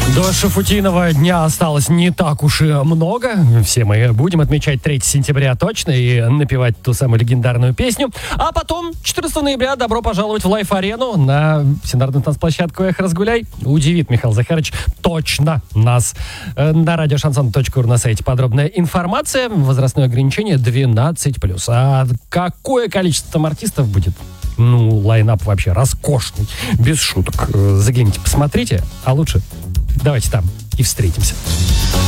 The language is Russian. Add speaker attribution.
Speaker 1: До Шафутинова дня осталось не так уж и много. Все мы будем отмечать 3 сентября точно и напевать ту самую легендарную песню. А потом, 14 ноября, добро пожаловать в Лайф-арену на всенародную танцплощадку «Эх, разгуляй». Удивит Михаил Захарович точно нас. На радиошансон.ру на сайте подробная информация. Возрастное ограничение 12+. А какое количество там артистов будет? Ну, лайнап вообще роскошный. Без шуток. Загляните, посмотрите. А лучше давайте там и встретимся.